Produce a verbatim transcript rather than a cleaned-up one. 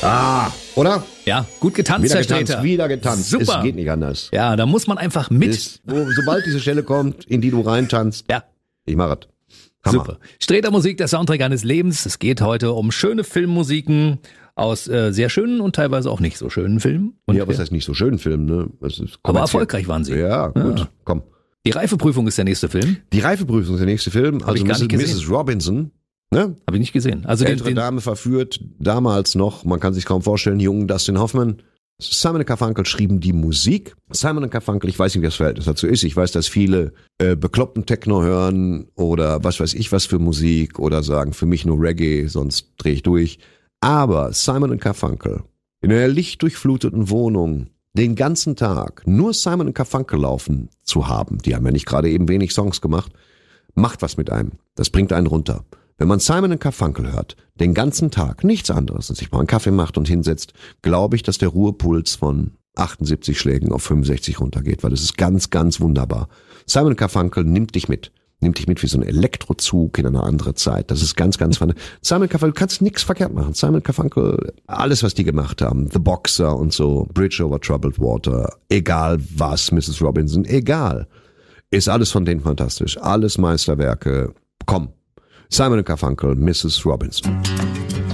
Ah, oder? Ja, gut getanzt, Wieder Herr getanzt, Sträter. wieder getanzt. Super. Es geht nicht anders. Ja, da muss man einfach mit. Ist, wo, sobald diese Stelle kommt, in die du reintanzt, Ja. ich mach es. Hammer. Super. Sträter Musik, der Soundtrack eines Lebens. Es geht heute um schöne Filmmusiken aus äh, sehr schönen und teilweise auch nicht so schönen Filmen. Und Ja, was heißt nicht so schön Film, ne? Das ist aber kommerziell. erfolgreich waren sie. Ja, gut, Ja. komm. Die Reifeprüfung ist der nächste Film. Die Reifeprüfung ist der nächste Film. Also ich gar Misses nicht gesehen. Misses Robinson, ne? Habe ich nicht gesehen. Also den, Ältere den, Dame verführt, damals noch, man kann sich kaum vorstellen, jungen Dustin Hoffman. Simon und Garfunkel schrieben die Musik. Simon und Garfunkel, ich weiß nicht, wie das Verhältnis dazu ist. Ich weiß, dass viele äh, bekloppten Techno hören oder was weiß ich was für Musik oder sagen, für mich nur Reggae, sonst drehe ich durch. Aber Simon und Garfunkel in einer lichtdurchfluteten Wohnung den ganzen Tag nur Simon und Garfunkel laufen zu haben, die haben ja nicht gerade eben wenig Songs gemacht, macht was mit einem. Das bringt einen runter. Wenn man Simon und Garfunkel hört, den ganzen Tag, nichts anderes, und sich mal einen Kaffee macht und hinsetzt, glaube ich, dass der Ruhepuls von achtundsiebzig Schlägen auf fünfundsechzig runtergeht, weil das ist ganz, ganz wunderbar. Simon und Garfunkel nimmt dich mit. Nimmt dich mit wie so ein Elektrozug in eine andere Zeit. Das ist ganz, ganz spannend. Simon Garfunkel, du kannst nichts verkehrt machen. Simon Garfunkel, alles, was die gemacht haben, The Boxer und so, Bridge over Troubled Water, egal was, Misses Robinson, egal. Ist alles von denen fantastisch. Alles Meisterwerke. Komm. Simon und Garfunkel, Misses Robinson.